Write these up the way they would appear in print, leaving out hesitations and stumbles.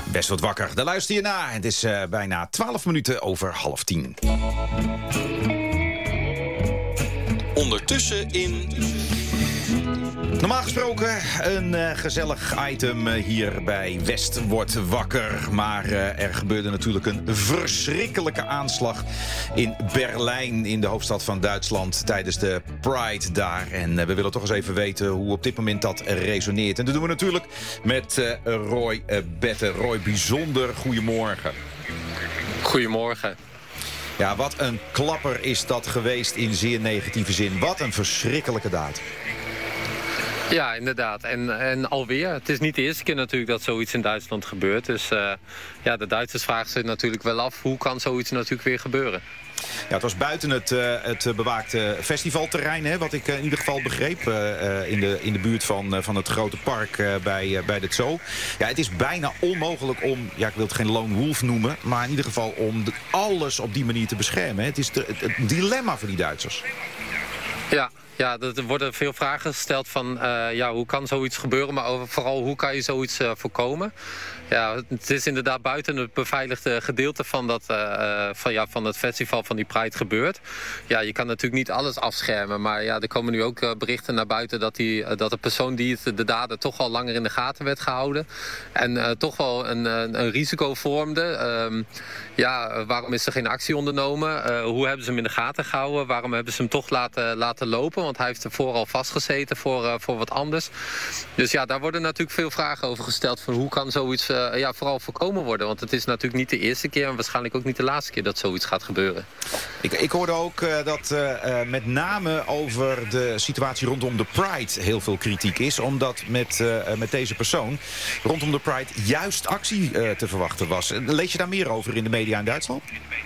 Best wat wakker, daar luister je naar. Het is bijna 12 minuten over 9:30. Ondertussen in... Normaal gesproken een gezellig item hier bij West wordt wakker. Maar er gebeurde natuurlijk een verschrikkelijke aanslag in Berlijn, in de hoofdstad van Duitsland, tijdens de Pride daar. En we willen toch eens even weten hoe op dit moment dat resoneert. En dat doen we natuurlijk met Roy Bette. Roy, bijzonder goedemorgen. Goedemorgen. Ja, wat een klapper is dat geweest in zeer negatieve zin. Wat een verschrikkelijke daad. Ja, inderdaad. En alweer. Het is niet de eerste keer natuurlijk dat zoiets in Duitsland gebeurt. Dus ja, de Duitsers vragen zich natuurlijk wel af, hoe kan zoiets natuurlijk weer gebeuren? Ja, het was buiten het bewaakte festivalterrein, hè, wat ik in ieder geval begreep. In de buurt van het grote park bij de Zoo. Ja, het is bijna onmogelijk om, ja, ik wil het geen lone wolf noemen, maar in ieder geval om alles op die manier te beschermen. Hè. Het is het dilemma voor die Duitsers. Ja, er worden veel vragen gesteld van ja, hoe kan zoiets gebeuren, maar vooral hoe kan je zoiets voorkomen. Ja, het is inderdaad buiten het beveiligde gedeelte van het festival van die Pride gebeurd. Ja, je kan natuurlijk niet alles afschermen, maar ja, er komen nu ook berichten naar buiten dat de persoon die de dader toch al langer in de gaten werd gehouden en toch wel een risico vormde. Ja, waarom is er geen actie ondernomen? Hoe hebben ze hem in de gaten gehouden? Waarom hebben ze hem toch laten lopen? Want hij heeft ervoor al vastgezeten voor wat anders. Dus ja, daar worden natuurlijk veel vragen over gesteld van hoe kan zoiets vooral voorkomen worden. Want het is natuurlijk niet de eerste keer en waarschijnlijk ook niet de laatste keer dat zoiets gaat gebeuren. Ik hoorde ook dat met name over de situatie rondom de Pride heel veel kritiek is. Omdat met deze persoon rondom de Pride juist actie te verwachten was. Lees je daar meer over in de media in Duitsland?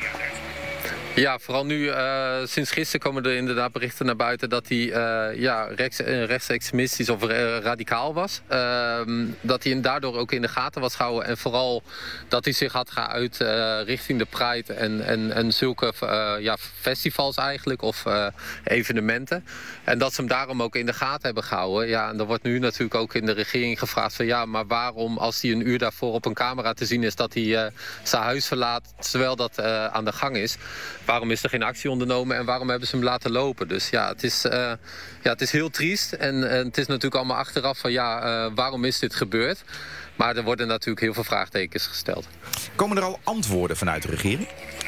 Ja, vooral nu, sinds gisteren komen er inderdaad berichten naar buiten dat hij rechtsextremistisch of radicaal was. Dat hij daardoor ook in de gaten was gehouden. En vooral dat hij zich had geuit richting de Pride en zulke festivals eigenlijk of evenementen. En dat ze hem daarom ook in de gaten hebben gehouden. Ja, en er wordt nu natuurlijk ook in de regering gevraagd van ja, maar waarom als hij een uur daarvoor op een camera te zien is dat hij zijn huis verlaat terwijl dat aan de gang is. Waarom is er geen actie ondernomen en waarom hebben ze hem laten lopen? Dus ja, het is heel triest. En het is natuurlijk allemaal achteraf van waarom is dit gebeurd? Maar er worden natuurlijk heel veel vraagtekens gesteld. Komen er al antwoorden vanuit de regering?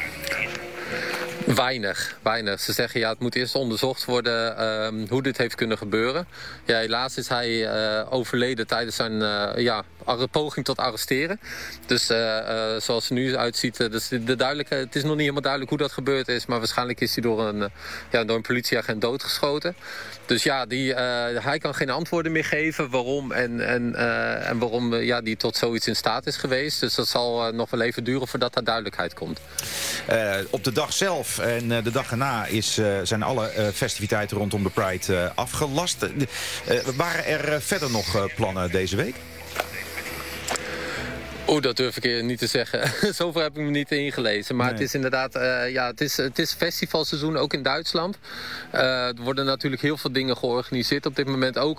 Weinig. Ze zeggen het moet eerst onderzocht worden hoe dit heeft kunnen gebeuren. Ja, helaas is hij overleden tijdens zijn poging tot arresteren. Dus zoals het nu uitziet, dus het is nog niet helemaal duidelijk hoe dat gebeurd is. Maar waarschijnlijk is hij door een politieagent doodgeschoten. Dus ja, hij kan geen antwoorden meer geven waarom en waarom die tot zoiets in staat is geweest. Dus dat zal nog wel even duren voordat daar duidelijkheid komt. Op de dag zelf en de dag erna zijn alle festiviteiten rondom de Pride afgelast. Waren er verder nog plannen deze week? Dat durf ik niet te zeggen. Zover heb ik me niet ingelezen. Maar nee. Het is inderdaad, het is festivalseizoen ook in Duitsland. Er worden natuurlijk heel veel dingen georganiseerd op dit moment ook.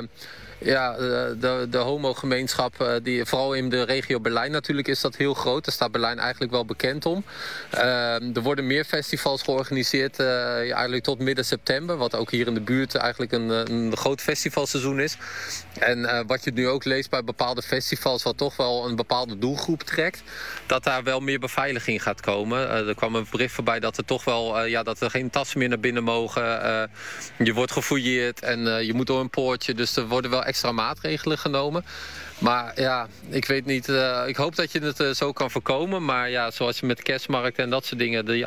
De homogemeenschap, die vooral in de regio Berlijn natuurlijk is dat heel groot. Daar staat Berlijn eigenlijk wel bekend om. Er worden meer festivals georganiseerd, eigenlijk tot midden september. Wat ook hier in de buurt eigenlijk een groot festivalseizoen is. En wat je nu ook leest bij bepaalde festivals, wat toch wel een bepaalde doelgroep trekt, dat daar wel meer beveiliging gaat komen. Er kwam een bericht voorbij dat er toch wel dat er geen tassen meer naar binnen mogen. Je wordt gefouilleerd en je moet door een poortje. Dus er worden wel extra maatregelen genomen. Maar ja, ik weet niet. Ik hoop dat je het zo kan voorkomen. Maar ja, zoals je met kerstmarkten en dat soort dingen,